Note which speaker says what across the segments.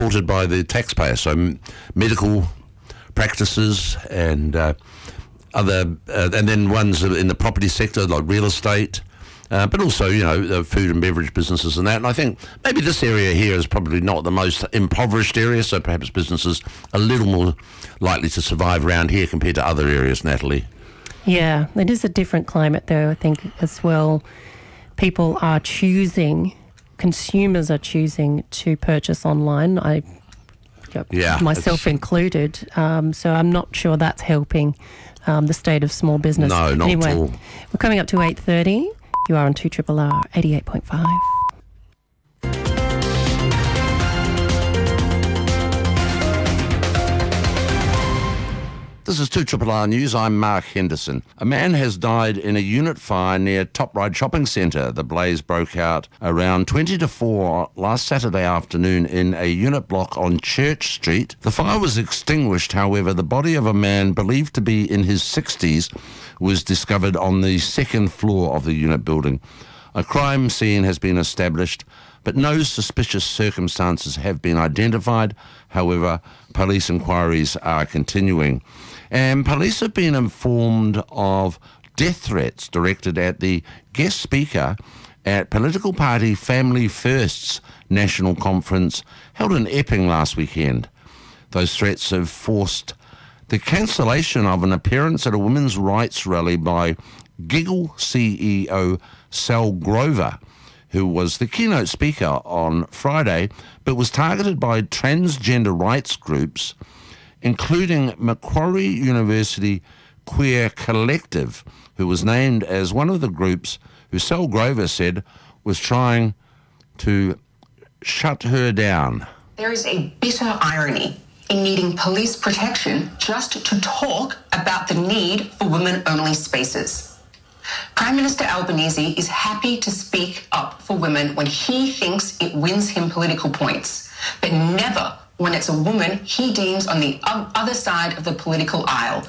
Speaker 1: supported by the taxpayer. So medical practices and other, and then ones in the property sector like real estate, but also, the food and beverage businesses and that. And I think maybe this area here is probably not the most impoverished area, so perhaps businesses a little more likely to survive around here compared to other areas, Natalie.
Speaker 2: Yeah, it is a different climate though, I think, as well. People are choosing, consumers are choosing to purchase online. Myself included. So I'm not sure that's helping the state of small business.
Speaker 1: No, not at all.
Speaker 2: We're coming up to 8:30. You are on 2RRR 88.5.
Speaker 1: This is 2RRR News. I'm Mark Henderson. A man has died in a unit fire near Top Ryde Shopping Centre. The blaze broke out around 20 to 4 last Saturday afternoon in a unit block on Church Street. The fire was extinguished, however, the body of a man believed to be in his 60s was discovered on the second floor of the unit building. A crime scene has been established, but no suspicious circumstances have been identified. However, police inquiries are continuing. And police have been informed of death threats directed at the guest speaker at political party Family First's national conference held in Epping last weekend. Those threats have forced the cancellation of an appearance at a women's rights rally by Giggle CEO Sal Grover, who was the keynote speaker on Friday, but was targeted by transgender rights groups, including Macquarie University Queer Collective, who was named as one of the groups who Sal Grover said was trying to shut her down.
Speaker 3: There is a bitter irony in needing police protection just to talk about the need for women-only spaces. Prime Minister Albanese is happy to speak up for women when he thinks it wins him political points, but never when it's a woman he deems on the other side of the political aisle.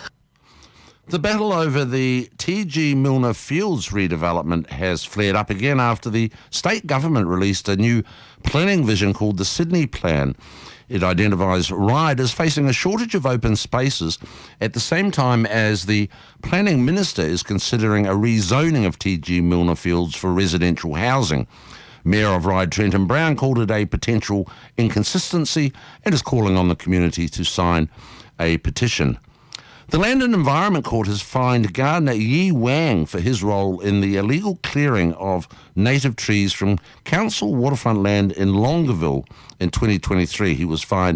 Speaker 1: The battle over the T.G. Milner Fields redevelopment has flared up again after the state government released a new planning vision called the Sydney Plan. It identifies Ryde as facing a shortage of open spaces at the same time as the planning minister is considering a rezoning of T.G. Milner Fields for residential housing. Mayor of Ryde, Trenton Brown, called it a potential inconsistency and is calling on the community to sign a petition. The Land and Environment Court has fined gardener Yi Wang for his role in the illegal clearing of native trees from council waterfront land in Longueville in 2023. He was fined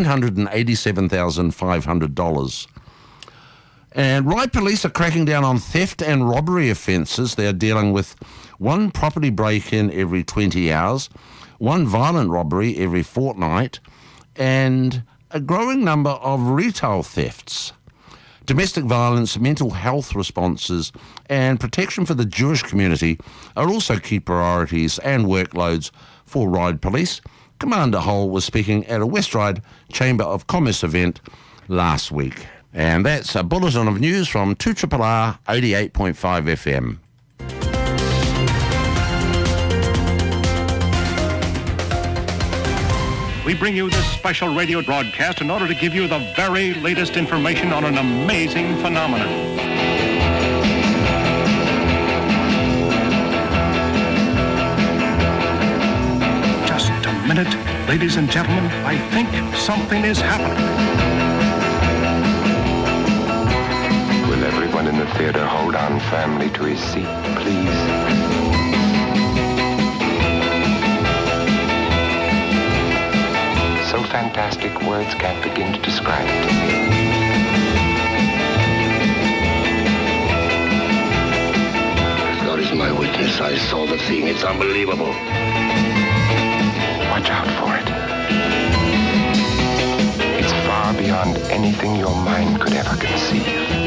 Speaker 1: $187,500. And Ryde police are cracking down on theft and robbery offences. They're dealing with one property break-in every 20 hours, one violent robbery every fortnight, and a growing number of retail thefts. Domestic violence, mental health responses, and protection for the Jewish community are also key priorities and workloads for Ryde Police. Commander Hull was speaking at a West Ryde Chamber of Commerce event last week. And that's a bulletin of news from 2RRR 88.5 FM.
Speaker 4: We bring you this special radio broadcast in order to give you the very latest information on an amazing phenomenon. Just a minute, ladies and gentlemen, I think something is happening.
Speaker 5: Will everyone in the theater hold on firmly to his seat, please? So fantastic words can't begin to describe it.
Speaker 6: God is my witness. I saw the thing. It's unbelievable.
Speaker 5: Watch out for it. It's far beyond anything your mind could ever conceive.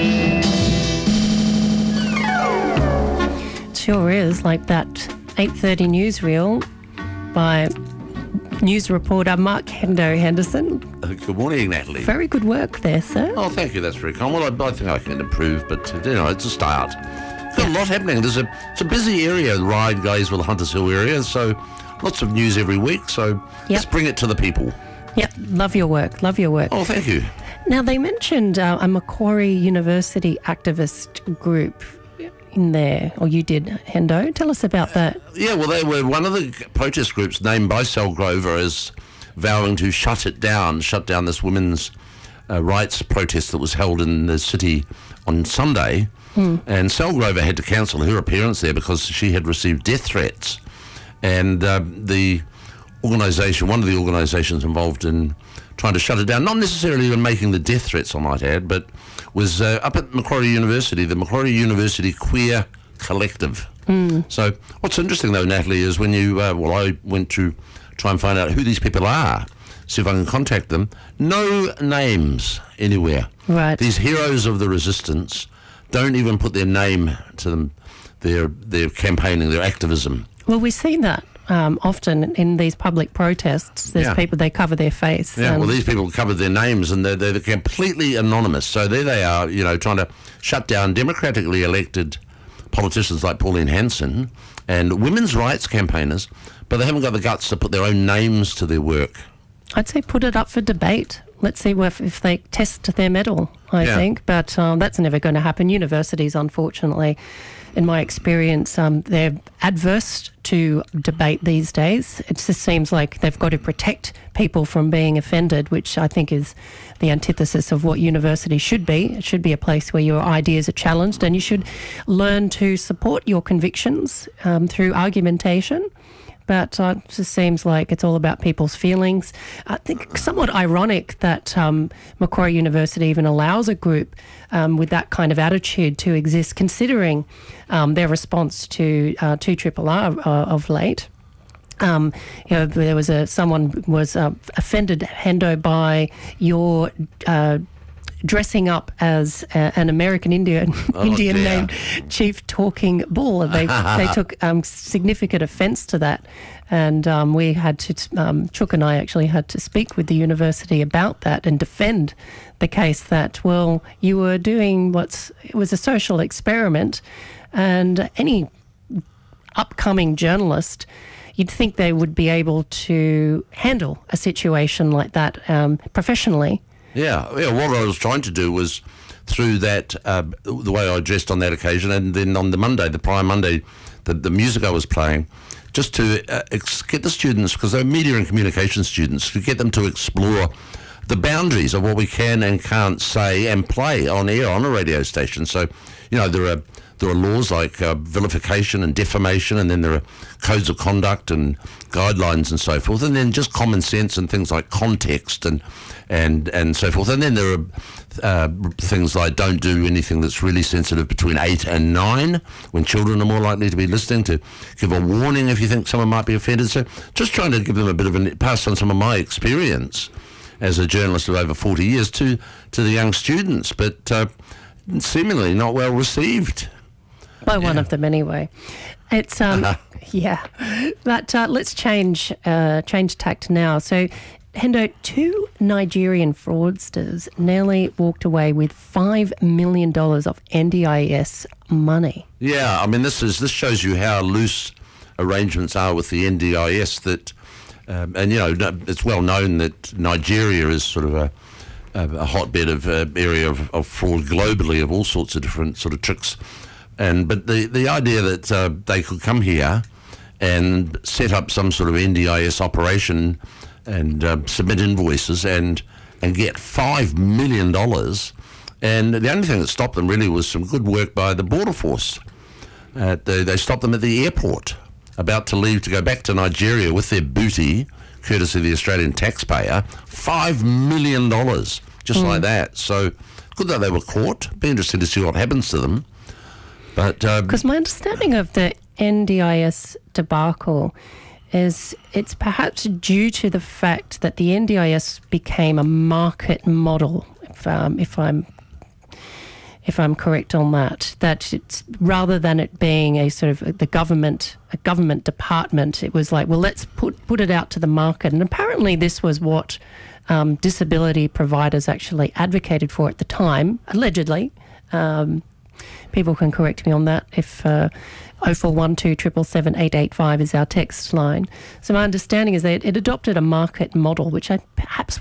Speaker 2: It sure is, like that 8:30 newsreel by news reporter Mark Henderson.
Speaker 1: Good morning, Natalie.
Speaker 2: Very good work there, sir.
Speaker 1: Oh, thank you. That's very kind. Well, I think I can improve, but, it's a start. Got a lot happening. It's a busy area, the Ryde, Gaysville, Hunters Hill area, so lots of news every week, so let's bring it to the people.
Speaker 2: Yeah, love your work. Love your work.
Speaker 1: Oh, thank you.
Speaker 2: Now, they mentioned a Macquarie University activist group in there, or you did, Hendo. Tell us about that.
Speaker 1: Yeah, well, they were one of the protest groups named by Sal Grover as vowing to shut down this women's rights protest that was held in the city on Sunday. And Sal Grover had to cancel her appearance there because she had received death threats. And the organisation, one of the organisations involved in trying to shut it down, not necessarily in making the death threats, I might add, but was up at Macquarie University, the Macquarie University Queer Collective. So what's interesting, though, Natalie, is when I went to try and find out who these people are, see if I can contact them. No names anywhere.
Speaker 2: Right.
Speaker 1: These heroes of the resistance don't even put their name to them, their campaigning, their activism.
Speaker 2: Well, we see that often in these public protests. There's people, they cover their face.
Speaker 1: Yeah, well, these people covered their names and they're completely anonymous. So there they are, trying to shut down democratically elected politicians like Pauline Hanson and women's rights campaigners, but they haven't got the guts to put their own names to their work.
Speaker 2: I'd say put it up for debate. Let's see if they test their mettle, I think. But that's never going to happen. Universities, unfortunately, in my experience, they're adverse to debate these days. It just seems like they've got to protect people from being offended, which I think is the antithesis of what university should be. It should be a place where your ideas are challenged and you should learn to support your convictions through argumentation. But it just seems like it's all about people's feelings. I think somewhat ironic that Macquarie University even allows a group with that kind of attitude to exist, considering their response to 2RRR of late. There was someone was offended, Hendo, by your dressing up as an American Indian named Chief Talking Bull. They took significant offence to that, and we had to, Chook and I actually had to speak with the university about that and defend the case that, well, you were doing it was a social experiment, and any upcoming journalist, you'd think they would be able to handle a situation like that professionally. Yeah,
Speaker 1: what I was trying to do was, through that, the way I dressed on that occasion, and then on the Monday, the prior Monday, the music I was playing, just to get the students, because they're media and communication students, to get them to explore the boundaries of what we can and can't say and play on air on a radio station. So, there are laws like vilification and defamation, and then there are codes of conduct and guidelines and so forth, and then just common sense and things like context and so forth. And then there are things like don't do anything that's really sensitive between 8 and 9, when children are more likely to be listening, to give a warning if you think someone might be offended. So just trying to give them a bit of pass on some of my experience as a journalist of over 40 years to the young students, but seemingly not well received.
Speaker 2: By one of them, anyway. It's yeah. But let's change tact now. So, Hendo, 2 Nigerian fraudsters nearly walked away with $5 million of NDIS money. Yeah, I mean, this
Speaker 1: shows you how loose arrangements are with the NDIS. That, it's well known that Nigeria is sort of a hotbed of area of fraud globally, of all sorts of different sort of tricks. But the idea that they could come here and set up some sort of NDIS operation and submit invoices and get $5 million, and the only thing that stopped them really was some good work by the Border Force. They stopped them at the airport, about to leave to go back to Nigeria with their booty, courtesy of the Australian taxpayer, $5 million, just like that. So good that they were caught. Be interesting to see what happens to them. But because
Speaker 2: my understanding of the NDIS debacle is it's perhaps due to the fact that the NDIS became a market model, if I'm correct on that, that it's rather than it being a sort of a government department, it was like, well, let's put it out to the market. And apparently this was what disability providers actually advocated for at the time, allegedly. People can correct me on that if 0412 777 885 is our text line. So my understanding is that it adopted a market model, which perhaps